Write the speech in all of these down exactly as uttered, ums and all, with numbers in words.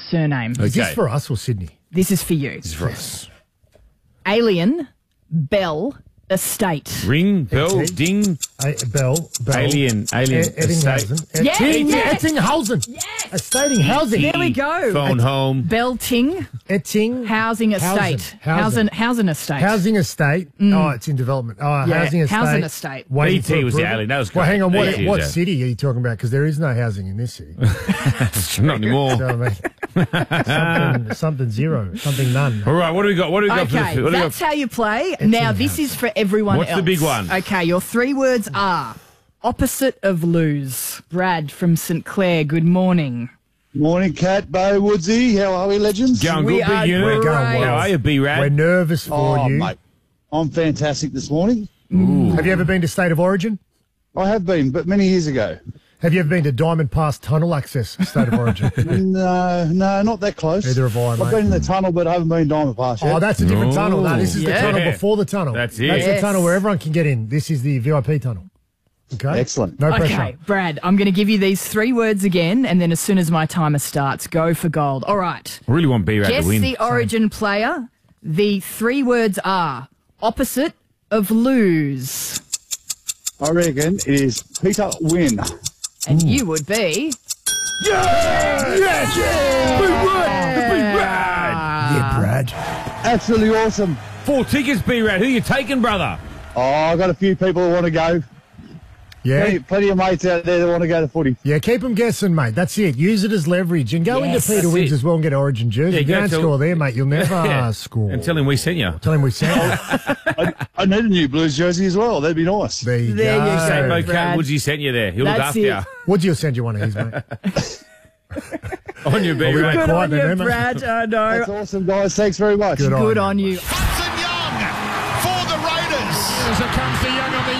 surname. Is this for us or Sydney? This is for you. This is for us. Alien, Bell, Estate. Ring, bell, Estate. ding. A- Bell, Bell. Alien, alien, E- Ettinghausen. estate. Yes, Etting- yes. Ettinghausen. Yes. Estating housing. There we go. Phone home. Belting, Etting. Housing Estate. Housing. Housing, housing Estate. Housing estate. Oh, it's in development. Oh, Yeah, housing estate. housing estate. Waiting B T for was the approval. alien. That was Well, great. hang on. What, B T was what the- city are you talking about? Because there is no housing in this city. Not anymore. You know what I mean? something, something zero. Something none. All right, what do we got? What do we got for Okay, the... What do we that's got? how you play. Now, this is for everyone What's else. the big one? Okay, your three words are opposite of lose. Brad from St Clair, good morning. Morning, Cat, Bo, Woodsy. How are we, legends? Going We good, are big unit. We're going great. well. How are you, B-Rad? We're nervous for Oh, you. mate. I'm fantastic this morning. Have you ever been to State of Origin? I have been, but many years ago. Have you ever been to Diamond Pass Tunnel Access, State of Origin? No, no, not that close. Neither have I, I've mate. been in the tunnel, but I haven't been Diamond Pass yet. Oh, that's a different No. tunnel. No, this is the Yeah. tunnel before the tunnel. That's it. That's Yes. the tunnel where everyone can get in. This is the V I P tunnel. Okay. Excellent. No pressure. Okay, Brad, I'm going to give you these three words again, and then as soon as my timer starts, go for gold. All right. I really want B-Rad Guess to win. the origin player. The three words are opposite of lose. I reckon it is Peter Wynn. And you would be... Yes! Yes! B-Rad! B-Rad! Yeah, Brad. Absolutely awesome. Four tickets, B-Rad. Who you taking, brother? Oh, I've got a few people who want to go. Yeah. Plenty, plenty of mates out there that want to go to footy. Yeah, keep them guessing, mate. That's it. Use it as leverage. And go Yes. into Peter That's Wins it. as well and get an Origin jersey. Yeah, if you go don't tell- score there, mate, you'll never Yeah. uh, score. And tell him we sent you. Tell him we sent it. I, I need a new Blues jersey as well. That'd be nice. There you There you go. go. Same no Brad. Cat Woodsy sent you there. He'll look That's after it. you. Would you send you one of his, mate? On your we B-Rad. went Good quiet on then, you, eh, mate? Brad. I know. That's awesome, guys. Thanks very much. Good on Good you. on you. Hudson Young for the Raiders. As it comes to Young on the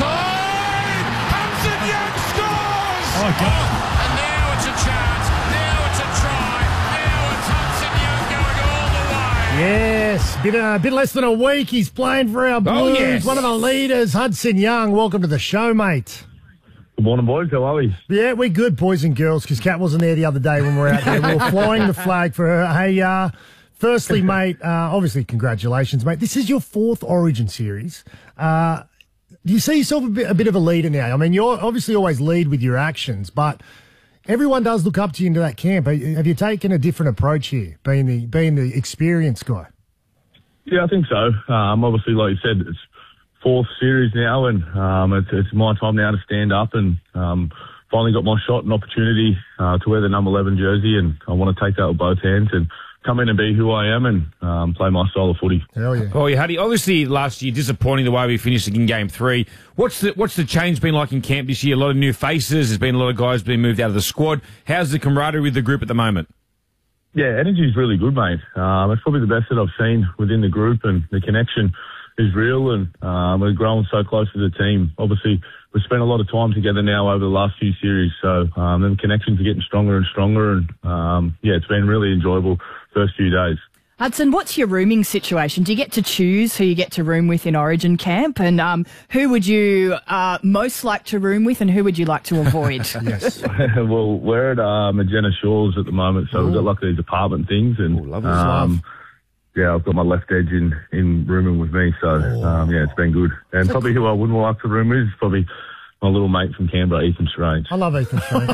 inside. Hudson Young scores. Oh, God. And now it's a chance. Now it's a try. Now it's Hudson Young going all the way. Yes, bit, uh, bit less than a week. He's playing for our Blues. yes. One of the leaders, Hudson Young. Welcome to the show, mate. Good morning, boys. How are we? Yeah, we're good, boys and girls, because Kat wasn't there the other day when we were out there. We were flying the flag for her. Hey, uh, firstly, mate, uh, obviously, congratulations, mate. This is your fourth Origin series. Uh, do you see yourself a bit, a bit of a leader now? I mean, you obviously always lead with your actions, but everyone does look up to you into that camp. Have you taken a different approach here, being the being the experienced guy? Yeah, I think so. Um, obviously, like you said, it's fourth series now, and um, it's, it's my time now to stand up and um, finally got my shot and opportunity uh, to wear the number eleven jersey, and I want to take that with both hands and come in and be who I am and um, play my style of footy. Hell yeah. Oh, yeah, Huddy. Obviously, last year, disappointing the way we finished in game three. What's the what's the change been like in camp this year? A lot of new faces. There's been a lot of guys being moved out of the squad. How's the camaraderie with the group at the moment? Yeah, energy's really good, mate. Um, it's probably the best that I've seen within the group, and the connection is real, and um, we're growing so close as a team. Obviously, we've spent a lot of time together now over the last few series, so um, the connections are getting stronger and stronger, and um, yeah, it's been really enjoyable first few days. Hudson, what's your rooming situation? Do you get to choose who you get to room with in Origin camp? And um, who would you uh, most like to room with, and who would you like to avoid? Yes. Well, we're at uh, Magenta Shores at the moment, so we've got like these apartment things, and Ooh, lovely um, yeah, I've got my left edge in, in rooming with me, so um, yeah, it's been good. And probably who I wouldn't like to room with is probably my little mate from Canberra, Ethan Strange. I love Ethan Strange.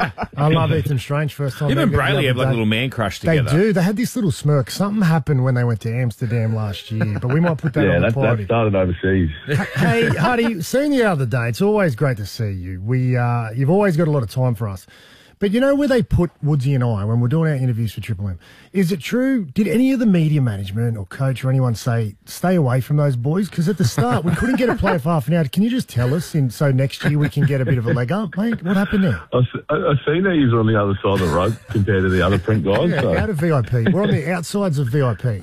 I love Ethan Strange. First time. Him I and met him the Brayley other have like a day. little man crush They together. do. They had this little smirk. Something happened when they went to Amsterdam last year, but we might put that Yeah, on the that, that party. started overseas. Hey, Hardy, seeing you the other day, it's always great to see you. We, uh, you've always got a lot of time for us. But you know where they put Woodsy and I when we're doing our interviews for Triple M? Is it true? Did any of the media management or coach or anyone say, stay away from those boys? Because at the start, we couldn't get a player for half an hour. Can you just tell us in, so next year we can get a bit of a leg up, mate? What happened there? I've, I've seen that he's on the other side of the road compared to the other print guys. Yeah, so. out of V I P. We're on the outsides of V I P.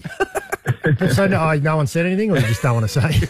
So no, oh, no one said anything, or you just don't want to say?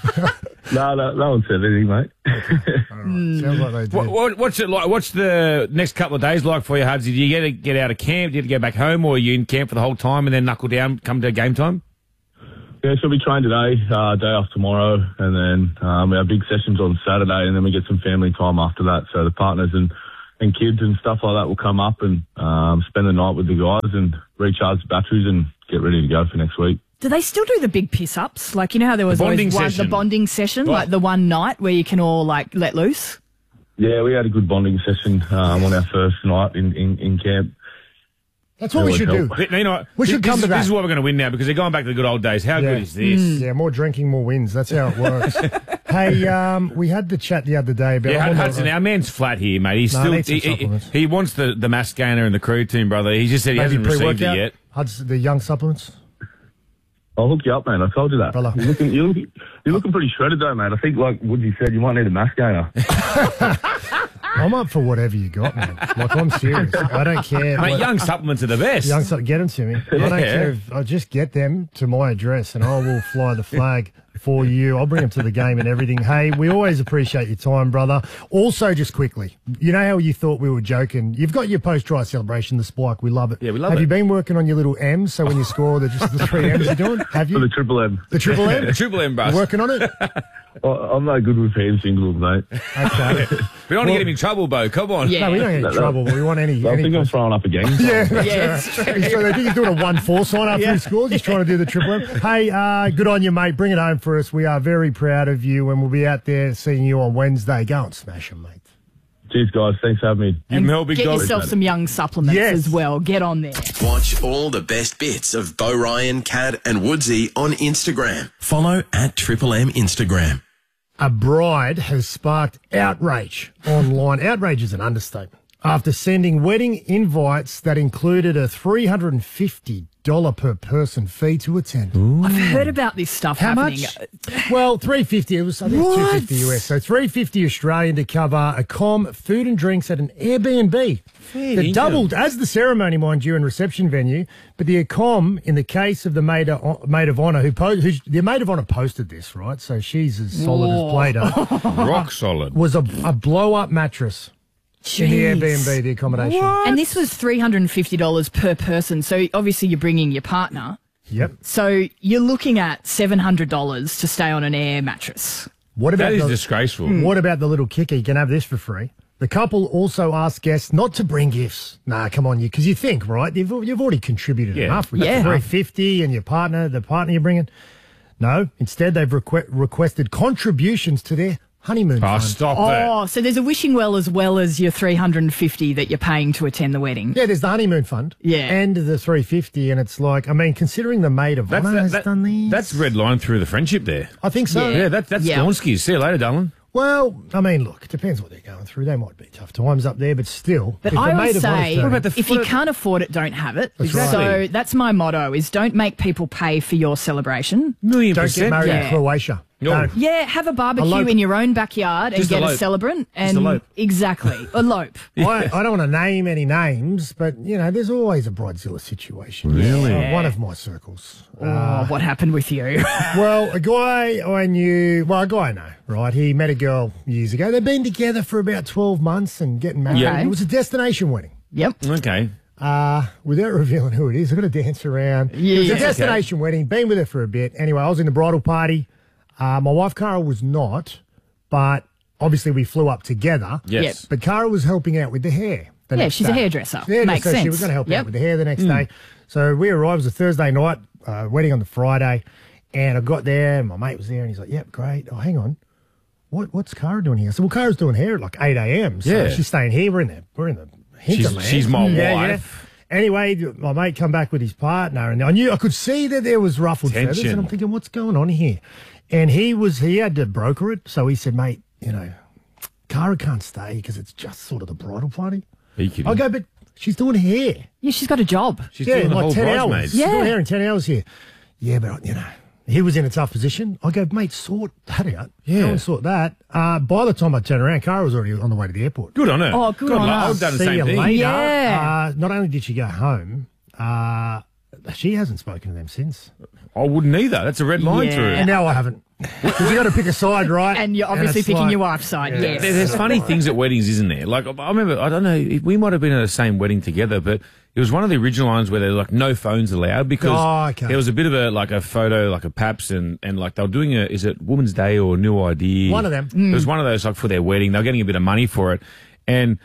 No, no, no one said anything, mate. All right. Sounds like they did. What, what, what's it like? What's the next couple of days like for you, Hudsy? Do you get to get out of camp? Do you get to go back home, or are you in camp for the whole time and then knuckle down come to game time? Yeah, so we train today, uh, day off tomorrow, and then um, we have big sessions on Saturday, and then we get some family time after that. So the partners and and kids and stuff like that will come up and um, spend the night with the guys and recharge the batteries and get ready to go for next week. Do they still do the big piss ups? Like, you know how there was The bonding always one, the session. bonding session, Oh. like the one night where you can all like let loose? Yeah, we had a good bonding session um, on our first night in, in, in camp. That's what we That should would do. help. But, you know, what? We should this, come to this that. is what we're going to win now because they're going back to the good old days. How Yeah. good is this? Yeah, more drinking, more wins. That's how it works. Hey, um, we had the chat the other day about. Yeah, I'm on the- Hudson, our man's flat here, mate. He's No, still need some he, he, supplements. he wants the, the mass gainer and the crew team, brother. He just said he maybe hasn't received it pre-workout. yet. Hudson, the young supplements. I'll hook you up, mate. I told you that. Brother. You're looking, you're, looking, you're looking pretty shredded, though, mate. I think, like Woodsy said, you might need a mass gainer. I'm up for whatever you got, man. Like, I'm serious. I don't care. Mate, what- young supplements are the best. Young, so get them to me. I don't Yeah. care. If, I'll just get them to my address and I will fly the flag for you. I'll bring them to the game and everything. Hey, we always appreciate your time, brother. Also, just quickly, you know how you thought we were joking? You've got your post-try celebration, the spike. We love it. Yeah, we love Have it. you been working on your little M's so when you score, they're just the three M's you're doing? Have For you? the Triple M. The triple M? The Triple M bus. You working on it? I- I'm no good with hand singles, mate. Okay. We don't want to get him in trouble, Bo. Come on. Yeah. No, we don't get in trouble, but we want any... I any think I'm throwing up again. Yeah, that's Yeah, right. it's true. So they think he's doing a one four sign after he scores. He's trying to do the triple M. Hey, uh, good on you, mate. Bring it home for us. We are very proud of you, and we'll be out there seeing you on Wednesday. Go and smash them, mate. Cheers, guys. Thanks for having me. You Mel, big Get dog. yourself some young supplements Yes. as well. Get on there. Watch all the best bits of Bo Ryan, Cad and Woodsy on Instagram. Follow at Triple M Instagram. A bride has sparked outrage online. Outrage is an understatement. After sending wedding invites that included a three hundred fifty dollars per person fee to attend. I've heard about this stuff How happening. much? Well, three fifty. It was I think it's two fifty U S. So three fifty Australian to cover a com, food and drinks at an Airbnb. That income. doubled as the ceremony, mind you, and reception venue. But the accom, in the case of the maid of, maid of honour, who, po- who the maid of honour posted this, right? So she's as solid as Play-Doh. Rock solid. was a, a blow up mattress in the Jeez. Airbnb, the accommodation. And this was three hundred fifty dollars per person. So obviously you're bringing your partner. Yep. So you're looking at seven hundred dollars to stay on an air mattress. What about That is the, disgraceful. What about the little kicker? You can have this for free. The couple also asked guests not to bring gifts. Nah, come on, you because you think right. You've you've already contributed Yeah. enough with Yeah. three fifty and your partner, the partner you're bringing. No, instead they've requ- requested contributions to their honeymoon Oh, fund. stop Oh, so there's a wishing well as well as your three hundred fifty that you're paying to attend the wedding. Yeah, there's the honeymoon fund. Yeah. and the three fifty, and it's like I mean, considering the maid of that. honour has That's, that, done these, that's red line through the friendship there. I think so. Yeah. Yeah, that, that's Yeah. Gonski. See you later, darling. Well, I mean, look, it depends what they're going through. They might be tough times up there, but still. But if the I maid always of honour's say, doing What it- about the if you foot- can't afford it, don't have it. That's right. So that's my motto: is don't make people pay for your celebration. Million don't percent. get married Yeah. in Croatia. No. Don't. Yeah, have a barbecue Elope. in your own backyard and Just get a elope. celebrant. And elope. exactly, elope. I, I don't want to name any names, but, you know, there's always a bridezilla situation. Really? Uh, one of my circles. Oh, what happened with you? Well, a guy I knew, well, a guy I know, right? He met a girl years ago. They've been together for about twelve months and getting married. Yeah. It was a destination wedding. Yep. Okay. Uh, without revealing who it is, I've got to dance around. Yeah, it was a yeah. destination wedding, been with her for a bit. Anyway, I was in the bridal party. Uh, my wife, Cara, was not, but obviously we flew up together. Yes. Yep. But Cara was helping out with the hair. the Yeah, next she's a day. hairdresser. Yeah, Makes so she sense. was going to help Yep. out with the hair the next day. So we arrived, it was a Thursday night, uh, wedding on the Friday, and I got there, and my mate was there, and he's like, yep, great. Oh, hang on. What What's Cara doing here? I said, well, Cara's doing hair at like eight a.m. So Yeah. she's staying here. We're in the, we're in the hinterland. she's my Yeah, wife. yeah. Anyway, my mate come back with his partner, and I knew I could see that there was ruffled feathers, Tension. and I'm thinking, what's going on here? And he was he had to broker it, so he said, mate, you know, Cara can't stay because it's just sort of the bridal party. Are you kidding? I go, but she's doing hair. Yeah, she's got a job. She's yeah, doing the like whole ten bridesmaids. hours. She's Yeah. doing hair in ten hours here. Yeah, but you know, he was in a tough position. I go, mate, sort that out. Yeah. Go and sort that. Uh, by the time I turned around, Cara was already on the way to the airport. Good on her. Oh, good on luck. her. I've done the See same you thing. later. Yeah. Uh, not only did she go home, uh, she hasn't spoken to them since. I wouldn't either. That's a red line Yeah. through. And now I haven't. Because you got to pick a side, right? And you're obviously it's picking like- your wife's side, Yeah. yes. There- There's funny things at weddings, isn't there? Like, I remember, I don't know, we might have been at the same wedding together, but it was one of the original ones where there were like no phones allowed because Oh, okay. there was a bit of a, like a photo, like a Paps, and, and like they were doing a, is it Women's Day or New Idea? One of them. It was one of those like for their wedding. They were getting a bit of money for it. And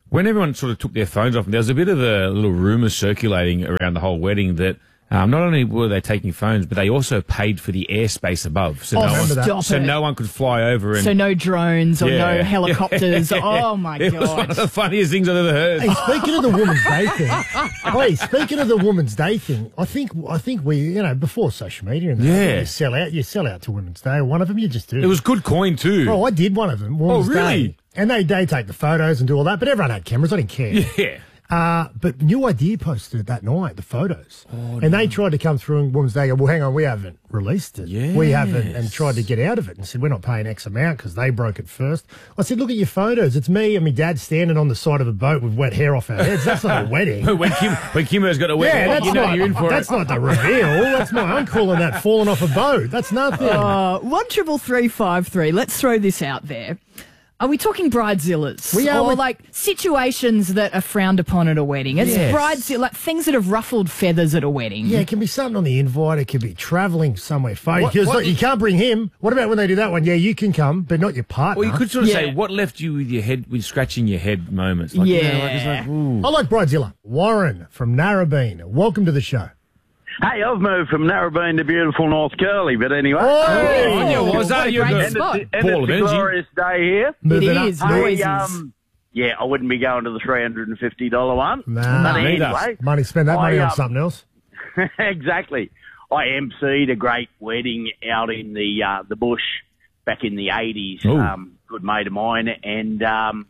When everyone sort of took their phones off, there was a bit of a little rumour circulating around the whole wedding that um, not only were they taking phones, but they also paid for the airspace above. So, Oh, no, one, stop so it. no one could fly over. And So no drones or Yeah. no helicopters. Oh, my It was one God. of the funniest things I've ever heard. Hey, speaking of the Women's Day thing, hey, speaking of the Women's Day thing, I think I think we, you know, before social media and that, Yeah. you sell out, you sell out to Women's Day. One of them, you just do. It was good coin too. Oh, I did one of them. Women's Oh, really? Day. And they they take the photos and do all that, but everyone had cameras. I didn't care. Yeah. Uh, but New Idea posted it that night, the photos. Oh, and they tried to come through on Women's Day and go, well, hang on, we haven't released it. We haven't, and Yes. tried to get out of it and said, we're not paying X amount because they broke it first. I said, look at your photos. It's me and my dad standing on the side of a boat with wet hair off our heads. That's not a wedding. when Kim when Kimbo's got a wedding, Yeah, that's you know not, you're in for that's it. not the reveal. That's my uncle and that falling off a boat. That's nothing. Uh, one triple three five three. Let's throw this out there. Are we talking bridezillas? We are or with- like situations that are frowned upon at a wedding? It's Yes. bridezilla, like things that have ruffled feathers at a wedding. Yeah, it can be something on the invite. It could be travelling somewhere far. What- Because what look, you is- can't bring him. What about when they do that one? Yeah, you can come, but not your partner. Well, you could sort of say, Yeah. what left you with your head, with scratching your head moments? Like, you know, like, it's Yeah. like, ooh. I like Bridezilla. Warren from Narrabeen. Welcome to the show. Hey, I've moved from Narrabeen to beautiful North Curly, but anyway. Hey! Oh, yeah, was that? What a You're great good. And spot. it's, and Ball it's of a energy. glorious day here. Moving It up is. north. Always Hey, is. um, yeah, I wouldn't be going to the three hundred fifty dollars one. Nah. but Neither. anyway, Money, spend that money I, on um, something else. exactly. I emceed a great wedding out in the uh, the bush back in the eighties. Ooh. Um, good mate of mine, and um,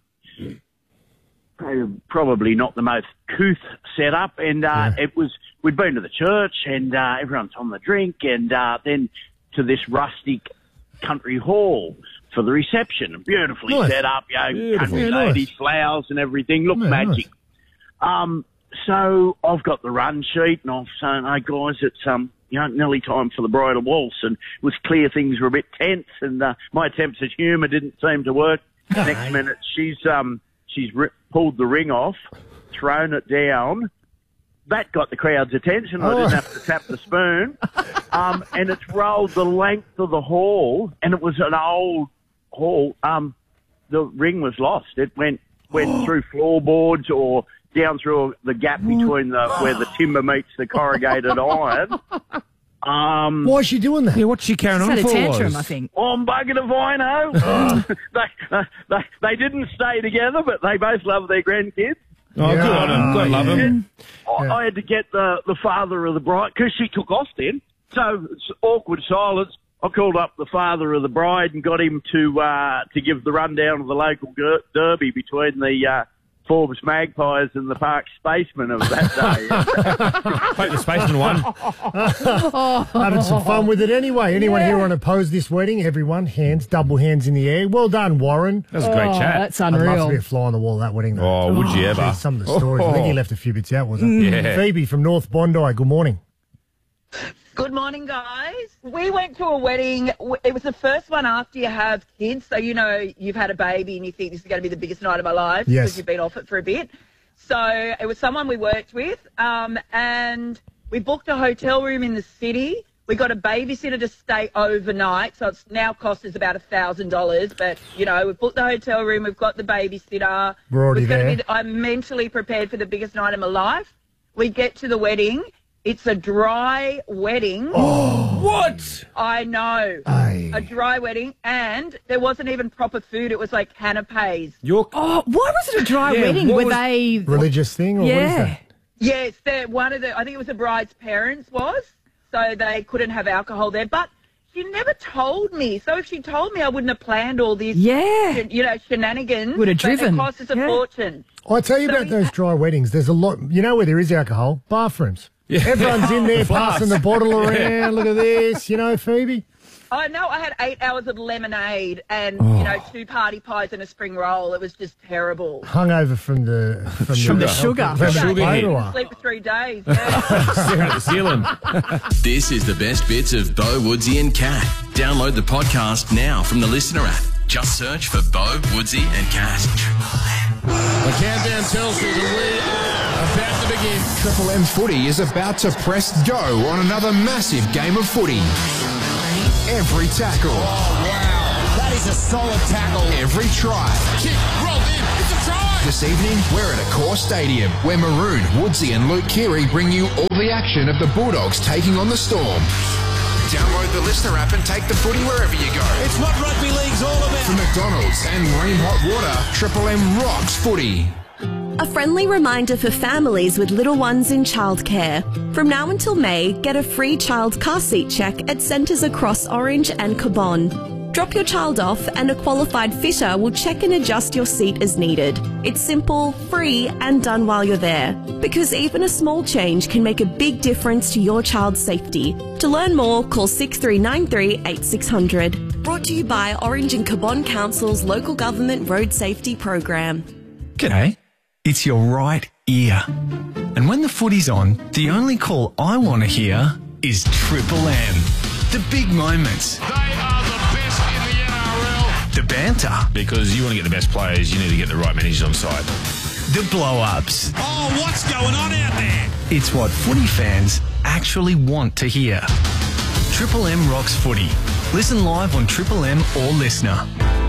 probably not the most couth setup. And uh, Yeah. it was we'd been to the church, and uh, everyone's on the drink, and uh, then to this rustic country hall for the reception. Beautifully Nice. set up, you know, Beautiful. country Yeah, nice. ladies, flowers, and everything. Looked Yeah, magic. nice. Um, so I've got the run sheet, and I've saying, "Hey guys, it's um, you know, nearly time for the bridal waltz," and it was clear things were a bit tense, and uh, my attempts at humour didn't seem to work. Next minute, she's um, she's ri- pulled the ring off, thrown it down. That got the crowd's attention. I Oh. didn't have to tap the spoon, um, and it's rolled the length of the hall, and it was an old hall. Um, the ring was lost. It went went through floorboards or down through the gap between the where the timber meets the corrugated iron. Um, Why is she doing that? Yeah, what's she carrying It's on had a for? tantrum, was? I think. Oh, I'm bugging if I know. they, uh, they, they didn't stay together, but they both love their grandkids. Oh, good on him. God love him. I, I had to get the, the father of the bride, because she took off then. So it's awkward silence. I called up the father of the bride and got him to uh, to give the rundown of the local ger- derby between the uh, Forbes Magpies and the Park Spacemen of that day. Hope the spaceman won. Having some fun with it anyway. Anyone here want to pose this wedding? Everyone, hands, double hands in the air. Well done, Warren. That was a great Oh, chat. that's I'd love to unreal. be a fly on the wall at that wedding, though. Oh, would you ever? Geez, some of the stories. I think he left a few bits out, wasn't it? Yeah. Phoebe from North Bondi. Good morning. Good morning, guys. We went to a wedding. It was the first one after you have kids. So, you know, you've had a baby and you think this is going to be the biggest night of my life Yes. because you've been off it for a bit. So it was someone we worked with, um, and we booked a hotel room in the city. We got a babysitter to stay overnight, so it's now cost us about a thousand dollars. But you know, we've booked the hotel room, we've got the babysitter. We're already It's gonna there. Be, I'm mentally prepared for the biggest night of my life. We get to the wedding. It's a dry wedding. What? I know. Aye. A dry wedding, and there wasn't even proper food. It was like canapes. You're... Oh, why was it a dry Yeah, wedding? what Were was- they? Religious thing, or what is Yeah. that? Yes, the one of the I think it was the bride's parents was, so they couldn't have alcohol there. But she never told me. So if she told me, I wouldn't have planned all this. Yeah. You know, shenanigans. Would have but driven. It cost us a Yeah. fortune. I tell you So about we- those dry weddings. There's a lot. You know where there is alcohol? Bathrooms. Everyone's in there passing the bottle around. Look at this. You know, Phoebe? I know. I had eight hours of lemonade and Oh. you know two party pies and a spring roll. It was just terrible. Hungover from the from Sugar. the, The sugar. From the Sugar hit. photo. Sleep for three days. Yeah. Staring at the ceiling. This is the best bits of Bo, Woodsy and Cat. Download the podcast now from the Listener app. Just search for Bo, Woodsy and Cat. The countdown tells you that we are about to begin. Triple M Footy is about to press go on another massive game of footy. Every tackle, Wow, that is a solid tackle. every try, Kick, rolled in, it's a try. this evening, we're at Accor Stadium, where Maroon, Woodsy and Luke Keary bring you all the action of the Bulldogs taking on the Storm. Download the Listener app and take the footy wherever you go. It's what rugby league's all about. From McDonald's and Ream Hot Water, Triple M rocks footy. A friendly reminder for families with little ones in childcare. From now until May, get a free child car seat check at centres across Orange and Cabon. Drop your child off and a qualified fitter will check and adjust your seat as needed. It's simple, free and done while you're there. Because even a small change can make a big difference to your child's safety. To learn more, call six three nine three, eight six zero zero. Brought to you by Orange and Cabon Council's Local Government Road Safety Program. G'day. It's your right ear. And when the footy's on, the only call I want to hear is Triple M. The big moments. They are the best in the N R L. The banter. Because you want to get the best players, you need to get the right managers on side. The blow-ups. Oh, what's going on out there? It's what footy fans actually want to hear. Triple M rocks footy. Listen live on Triple M or Listener.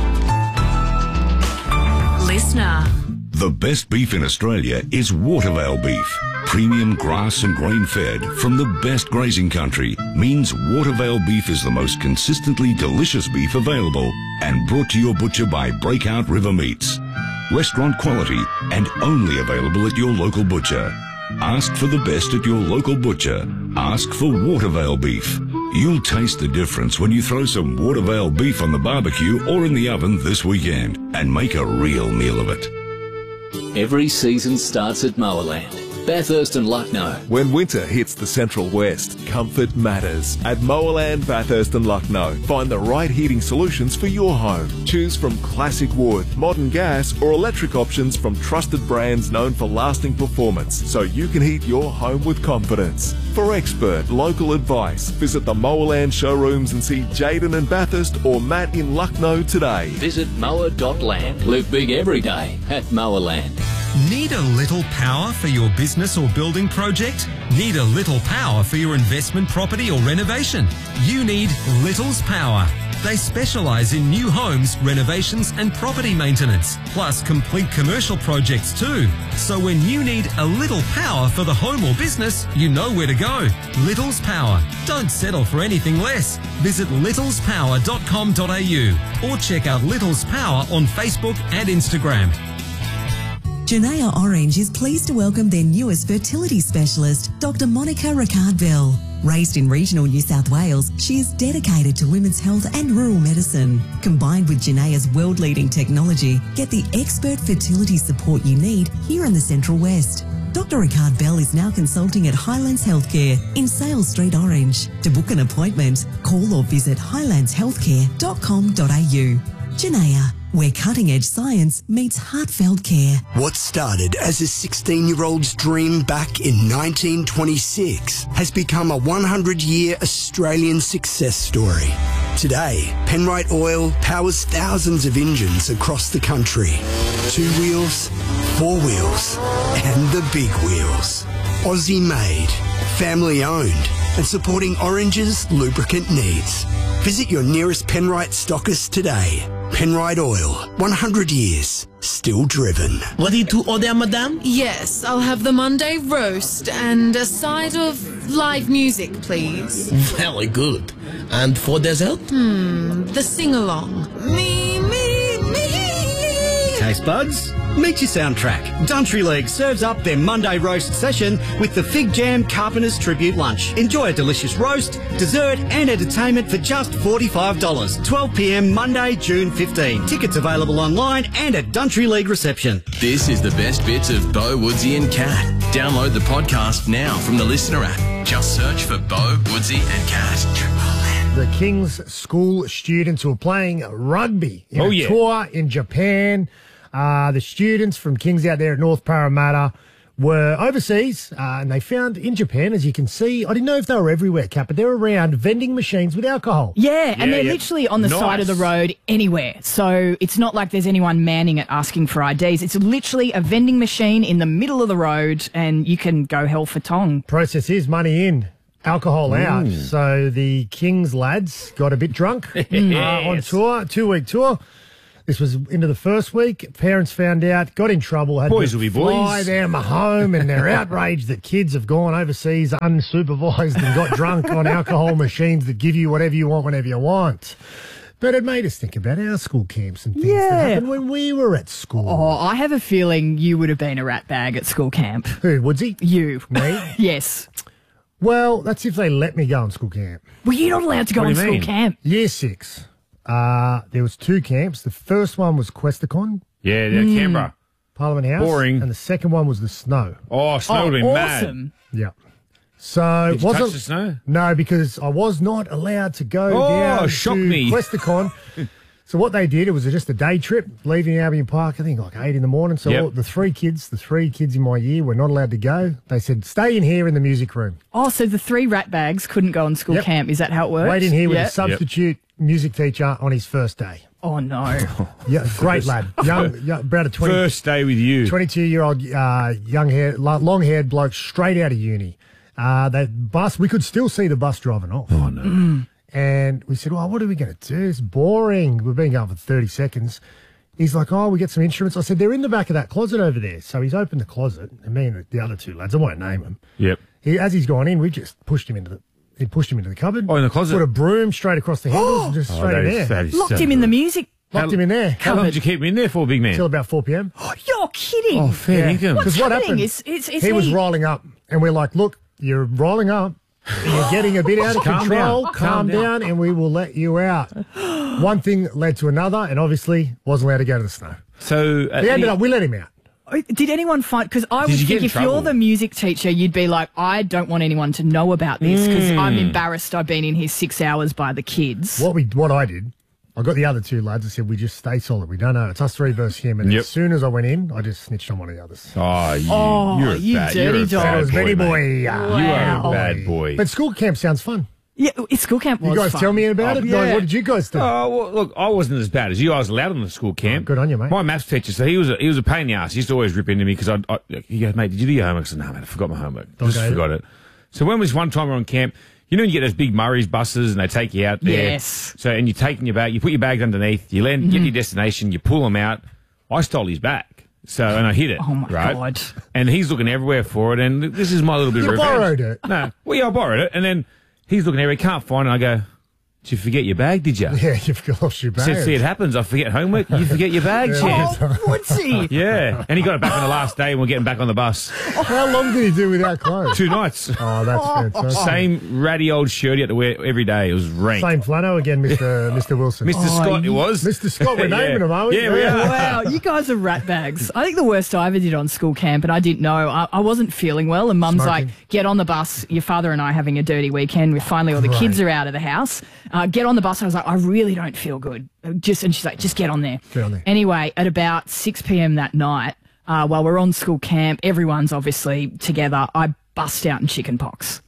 Listener. The best beef in Australia is Watervale beef. Premium grass and grain fed from the best grazing country means Watervale beef is the most consistently delicious beef available and brought to your butcher by Breakout River Meats. Restaurant quality and only available at your local butcher. Ask for the best at your local butcher. Ask for Watervale beef. You'll taste the difference when you throw some Watervale beef on the barbecue or in the oven this weekend and make a real meal of it. Every season starts at Mowerland. Bathurst and Lucknow. When winter hits the Central West, comfort matters. At Mowerland, Bathurst and Lucknow, find the right heating solutions for your home. Choose from classic wood, modern gas or electric options from trusted brands known for lasting performance, so you can heat your home with confidence. For expert local advice, visit the Mowerland showrooms and see Jaden in Bathurst or Matt in Lucknow today. Visit mower dot land. Live big every day at Mowerland. Need a little power for your business or building project? Need a little power for your investment property or renovation? You need Little's Power. They specialise in new homes, renovations and property maintenance, plus complete commercial projects too. So when you need a little power for the home or business, you know where to go. Little's Power. Don't settle for anything less. Visit littles power dot com dot a u or check out Little's Power on Facebook and Instagram. Janea Orange is pleased to welcome their newest fertility specialist, Doctor Monica Ricard-Bell. Raised in regional New South Wales, she is dedicated to women's health and rural medicine. Combined with Janea's world-leading technology, get the expert fertility support you need here in the Central West. Doctor Ricard-Bell is now consulting at Highlands Healthcare in Sales Street, Orange. To book an appointment, call or visit highlands healthcare dot com dot a u. Janea, where cutting-edge science meets heartfelt care. What started as a sixteen-year-old's dream back in nineteen twenty-six has become a one hundred year Australian success story. Today, Penrite Oil powers thousands of engines across the country. Two wheels, four wheels, and the big wheels. Aussie-made, family-owned, and supporting Orange's lubricant needs. Visit your nearest Penrite stockist today. Penrite Oil, one hundred years, still driven. Ready to order, madame? Yes, I'll have the Monday roast and a side of live music, please. Very good. And for dessert? Hmm, the sing-along. Me, me, me. Taste buds, meet your soundtrack. Duntry League serves up their Monday roast session with the Fig Jam Carpenter's Tribute Lunch. Enjoy a delicious roast, dessert and entertainment for just forty-five dollars. twelve p m Monday, June fifteenth. Tickets available online and at Duntry League reception. This is the best bits of Bo, Woodsy and Cat. Download the podcast now from the Listener app. Just search for Bo, Woodsy and Cat. The King's School students who are playing rugby in Oh, a yeah. tour in Japan. Uh, the students from King's out there at North Parramatta were overseas, uh, and they found in Japan, as you can see, I didn't know if they were everywhere, Kat, but they're around vending machines with alcohol. Yeah, and Yeah, they're yeah. literally on the Nice. side of the road anywhere. So it's not like there's anyone manning it asking for I Ds. It's literally a vending machine in the middle of the road, and you can go hell for tongue. Process is money in, alcohol out. Mm. So the King's lads got a bit drunk uh, on Yes. tour, two-week tour. This was into the first week. Parents found out, got in trouble, had Boys to will be fly boys. them home, and they're outraged that kids have gone overseas unsupervised and got drunk on alcohol machines that give you whatever you want whenever you want. But it made us think about our school camps and things Yeah. that happened when we were at school. Oh, I have a feeling you would have been a rat bag at school camp. Who, Woodsy? You. Me? Yes. Well, that's if they let me go on school camp. Well, you're not allowed to go What on do you school mean? camp. Year six. Uh, there was two camps. The first one was Questacon. Yeah, yeah, Hmm. Canberra. Parliament House. Boring. And the second one was the snow. Oh, snow would have been mad. awesome. Yeah. So Did you wasn't touch the snow? No, because I was not allowed to go Oh, down shock to me. Questacon. So what they did, it was just a day trip, leaving Albion Park, I think like eight in the morning. So Yep. all, the three kids, the three kids in my year were not allowed to go. They said, stay in here in the music room. Oh, so the three rat bags couldn't go on school Yep. camp. Is that how it works? Wait in here with Yeah. a substitute music teacher on his first day. Oh, no. Yeah, great lad. Young, young about a twenty, First day with you. twenty-two-year-old uh, young hair, long-haired bloke straight out of uni. Uh, that bus, we could still see the bus driving off. Oh, no. Mm. And we said, well, what are we going to do? It's boring. We've been going for thirty seconds. He's like, oh, we get some instruments. I said, they're in the back of that closet over there. So he's opened the closet, and me and the other two lads, I won't name them. Yep. He, as he's gone in, we just pushed him into the he pushed him into the cupboard. Oh, in the closet? Put a broom straight across the handles and just Oh, straight that in is- there. that is Locked so him in the good. music. Locked How- him in there. How long did you keep him in there for, big man? Till about four p.m. You're kidding. Oh, fair income. What's 'Cause what happening? happened? Is, is, is he, he was rolling up, and we're like, look, you're rolling up. You're getting a bit out of Calm control. down. Calm, Calm down, down. and we will let you out. One thing led to another, and obviously wasn't allowed to go to the snow. So uh, He ended any- up, we let him out. Oh, Did anyone find? Because I Did would you get think in if trouble? you're the music teacher, you'd be like, I don't want anyone to know about this because Mm. I'm embarrassed. I've been in here six hours by the kids. What we, what I did, I got the other two lads. I said, we just stay solid. We don't know. It's us three versus him. And Yep. as soon as I went in, I just snitched on one of the others. Oh, you, Oh, you're a you bad, dirty you're a dog. bad It was boy, Benny mate. boy. You Wow. are a bad boy. But school camp sounds fun. Yeah, it's school camp was You guys fun. tell me about Oh, it. yeah. Like, what did you guys do? Oh, well, look, I wasn't as bad as you. I was allowed on the school camp. Oh, good on you, mate. My maths teacher, so he was a, he was a pain in the ass. He used to always rip into me because I, I, he goes, mate, did you do your homework? I said, no, mate, I forgot my homework. I just Okay. forgot it. So when was one time we were on camp, you know when you get those big Murray's buses and they take you out there? Yes. So, and you're taking your bag, you put your bags underneath, you land, Mm-hmm. get to your destination, you pull them out. I stole his bag. So, and I hid it. Oh, my right? God. And he's looking everywhere for it, and this is my little bit You of revenge. borrowed it. No. Well, yeah, I borrowed it, and then he's looking everywhere, can't find it, and I go, did you forget your bag, did you? Yeah, you've lost your I bag. said, see, it happens. I forget homework. You forget your bag, Yeah. Chad. Oh, Woodsy. Yeah. And he got it back on the last day and we're getting back on the bus. How long did he do without clothes? Two nights. Oh, that's fantastic. Same ratty old shirt he had to wear every day. It was rank. Same flannel again, Mister Mister Wilson. Mister Scott, it was. Mister Scott, we're Yeah. naming him, aren't we? Yeah, we are. Wow, you guys are rat bags. I think the worst I ever did on school camp, and I didn't know, I, I wasn't feeling well, and Mum's Smoking. like, get on the bus. Your father and I are having a dirty weekend. With finally all the Great. kids are out of the house. Uh, get on the bus. I was like, I really don't feel good. Just And she's like, just get on there. Get on there. Anyway, at about six p.m. that night, uh, while we're on school camp, everyone's obviously together, I bust out in chicken pox.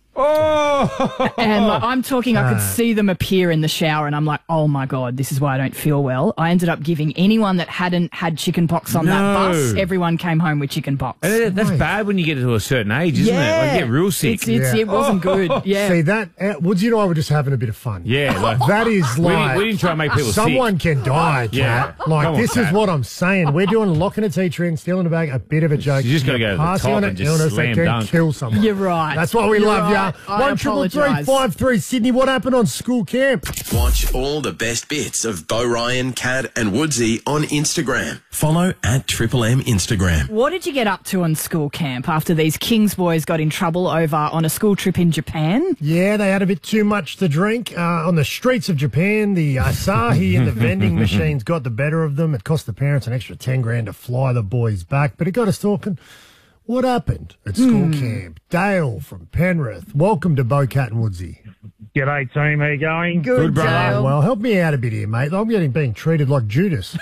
Oh! And like, I'm talking, I could Ah. see them appear in the shower, and I'm like, oh my God, this is why I don't feel well. I ended up giving anyone that hadn't had chicken pox on that No. bus, everyone came home with chicken pox. And that- that's Right. bad when you get to a certain age, isn't it? Like, you get real sick. It's, it's, Yeah. It wasn't good. Yeah. See, that, uh, Woodsy and I were just having a bit of fun. Yeah, like, That is we, like... didn't, we didn't try and make people Someone sick. can die, Yeah. Kat. Like, Come on, this is Kat. what I'm saying. We're doing locking a teacher in, stealing a bag, a bit of a joke. You just gotta go to the Passing top on and an just illness slam that can dunk. kill someone. You're right. That's why we You're love right. ya. I One triple three apologise. five three Sydney. What happened on school camp? Watch all the best bits of Bo Ryan, Cad and Woodsy on Instagram. Follow at Triple M Instagram. What did you get up to on school camp after these Kings boys got in trouble over on a school trip in Japan? Yeah, they had a bit too much to drink. Uh, on the streets of Japan, the Asahi and the vending machines got the better of them. It cost the parents an extra ten grand to fly the boys back, but it got us talking. What happened at school Hmm. camp? Dale from Penrith. Welcome to Bo, Cat and Woodsy. G'day team, how you going? Good, Good, brother. Dale. Well, help me out a bit here, mate. I'm getting being treated like Judas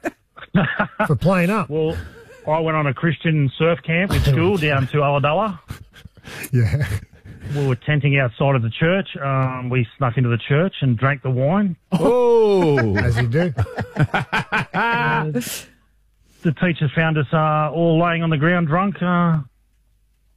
for playing up. Well, I went on a Christian surf camp with school down to Ulladulla. Yeah. We were tenting outside of the church. Um, we snuck into the church and drank the wine. Oh! As you do. The teachers found us uh, all laying on the ground drunk, uh,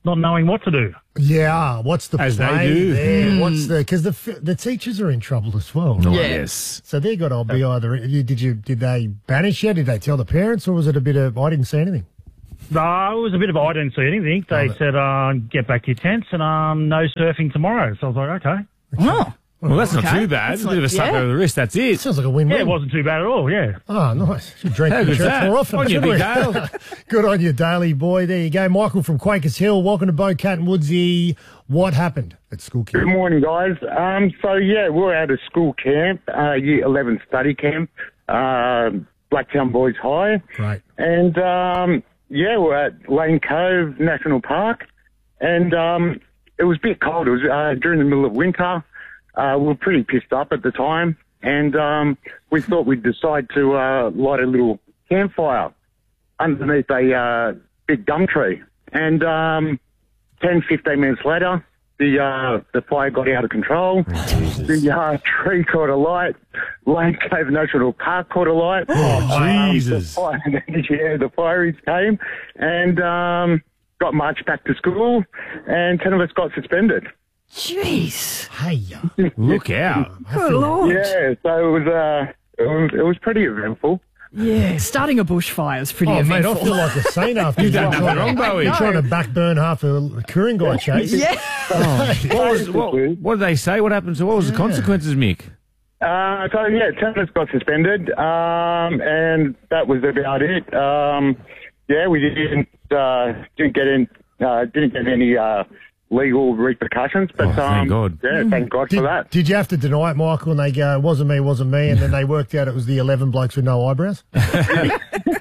not knowing what to do. Yeah, what's the As they play do. there? Mm. What's the because the f- the teachers are in trouble as well. Oh, right? yes. So they got to be either. you- Did you did they banish you? Did they tell the parents, or was it a bit of I didn't see anything? No, it was a bit of I didn't see anything. They said, uh, get back to your tents and um, no surfing tomorrow. So I was like, okay. Oh. Well, that's not Okay. too bad. That's It's a bit of a not- slap yeah. over the wrist. That's it. Sounds like a win-win. Yeah, it wasn't too bad at all, yeah. Oh, nice. Should drink How the good's church that? more often. On you, shouldn't Big we? Dale. Good on you, Daly boy. There you go. Michael from Quakers Hill. Welcome to Bo, Cat and Woodsy. What happened at school camp? Good morning, guys. Um, so, yeah, we we're at a school camp, uh, year eleven study camp, uh, Blacktown Boys High. Right. And, um, yeah, we're at Lane Cove National Park. And um, it was a bit cold. It was uh, during the middle of winter. Uh, we were pretty pissed up at the time. And um, we thought we'd decide to uh, light a little campfire underneath a uh, big gum tree. And um, ten, fifteen minutes later, the uh, the fire got out of control. The uh, tree caught alight. Lane Cove National Park caught alight. Oh, Jesus. Um, the fire, yeah, the fireys came and um, got marched back to school, and ten of us got suspended. Jeez. Hey. Look out. Good Lord. Yeah, so it was, uh, it was, it was pretty eventful. Yeah, starting a bushfire is pretty Oh, mate, eventful. I feel like a saint after You've done you're nothing trying- wrong, Bowie. You're trying to backburn half a Kooringai chase. Yeah. Oh, what, was, what, what did they say? What happened? So what was the consequences, Mick? Uh, so yeah, ten of us got suspended, um, and that was about it. Um, yeah, we didn't uh, didn't get in, uh, didn't get any uh, legal repercussions, but Oh, thank um, God. yeah, thank God Did, for that. did you have to deny it, Michael, and they go, wasn't me, wasn't me, and then they worked out it was the eleven blokes with no eyebrows? I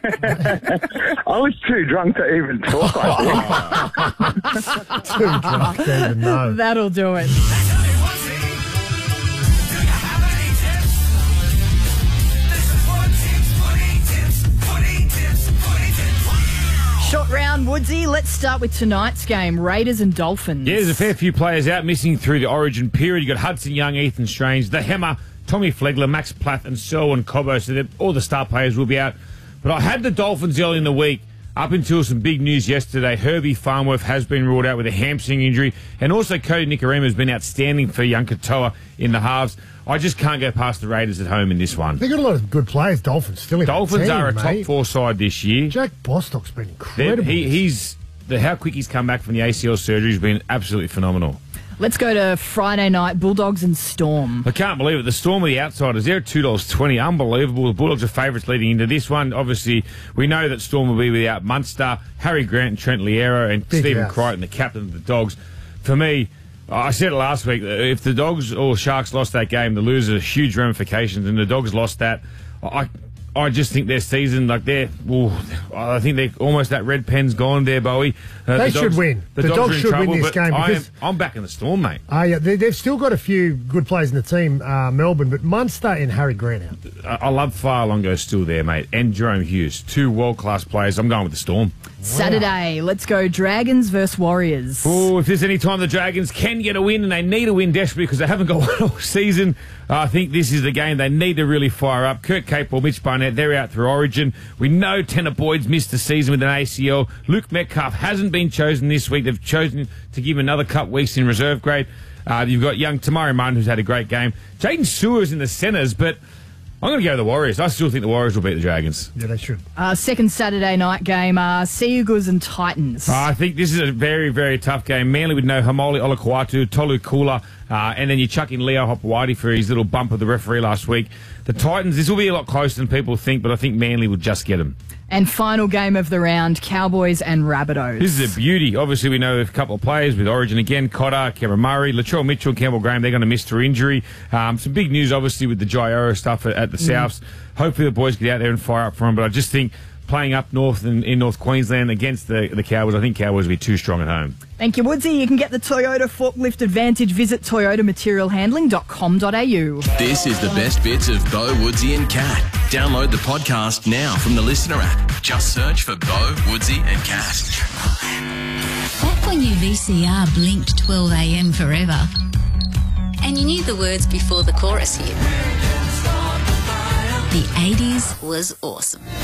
was too drunk to even talk. I think. Too drunk to even know. That'll do it. Short round, Woodsy. Let's start with tonight's game, Raiders and Dolphins. Yeah, there's a fair few players out missing through the Origin period. You've got Hudson Young, Ethan Strange, the Hammer, Tommy Flegler, Max Plath and Selwyn Cobbo, so that all the star players will be out. But I had the Dolphins early in the week, up until some big news yesterday. Herbie Farnworth has been ruled out with a hamstring injury, and also Cody Nicarima has been outstanding for young Katoa in the halves. I just can't go past the Raiders at home in this one. They've got a lot of good players, Dolphins, still in Dolphins the team, are a mate. top four side this year. Jack Bostock's been They're- incredible. He, he's the how quick he's come back from the A C L surgery has been absolutely phenomenal. Let's go to Friday night, Bulldogs and Storm. I can't believe it. The Storm of the Outsiders, they're at two dollars twenty. Unbelievable. The Bulldogs are favourites leading into this one. Obviously, we know that Storm will be without Munster, Harry Grant and Trent Liero and Big Stephen house. Crichton, the captain of the Dogs. For me, I said it last week, if the Dogs or Sharks lost that game, the losers are huge ramifications, and the Dogs lost that. I I just think their season, like they're, well, I think they're almost that red pen's gone there, Bowie. Uh, They the should win. The Dogs are in should win trouble, this but game I am, because- I'm back in the Storm, mate. Uh, yeah, they, they've still got a few good players in the team, uh, Melbourne, but Munster and Harry Grant out. I I love Farlongo still there, mate, and Jerome Hughes, two world-class players. I'm going with the Storm. Saturday, let's go Dragons versus Warriors. Oh, if there's any time the Dragons can get a win, and they need a win desperately because they haven't got one all season, uh, I think this is the game they need to really fire up. Kurt Capewell, Mitch Barnett, they're out through Origin. We know Tanner Boyd's missed the season with an A C L. Luke Metcalf hasn't been chosen this week. They've chosen to give him another couple weeks in reserve grade. Uh, you've got young Tamari Martin, who's had a great game. Jaden Sewer's in the centres, but I'm going to go with the Warriors. I still think the Warriors will beat the Dragons. Yeah, they should. Uh, second Saturday night game, uh, Sea Eagles and Titans. Uh, I think this is a very, very tough game. Manly would know Hamoli Olakwatu, Tolu Kula, uh, and then you chuck in Leo Hopewadi for his little bump of the referee last week. The Titans, this will be a lot closer than people think, but I think Manly will just get them. And final game of the round, Cowboys and Rabbitohs. This is a beauty. Obviously, we know a couple of players with Origin again, Cotter, Cameron Murray, Latrell Mitchell, Campbell Graham, they're going to miss through injury. Um, some big news, obviously, with the Jaiora stuff at, at the Mm. Souths. Hopefully the boys get out there and fire up for them, but I just think playing up north in, in North Queensland against the, the Cowboys, I think Cowboys will be too strong at home. Thank you, Woodsy. You can get the Toyota Forklift Advantage. Visit toyota material handling dot com dot a u. This is the best bits of Bo, Woodsy and Cat. Download the podcast now from the Listener app. Just search for Bo, Woodsy and Cat. Back when your V C R blinked twelve a m forever, and you knew the words before the chorus hit, the eighties was awesome.